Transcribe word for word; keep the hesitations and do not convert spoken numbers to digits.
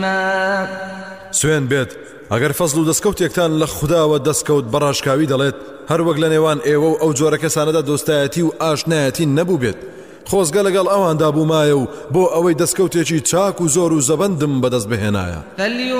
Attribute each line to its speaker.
Speaker 1: سوێن بێت ئەگەر فەزڵ و دەستکەوتێکتان لە خودداوە دەستکەوت بەڕاشکاوی دەڵێت هەر وەک لە نێوان ئێوە و ئەو جۆرە کەسانەدا دۆستایەتی و ئاشنایەتی نەبوو بێت خۆزگە لەگەڵ ئەواندا بوومایە و بۆ ئەوەی دەستکەوتێکی چاک و زۆر و زەبەندم بەدەست بهێنایە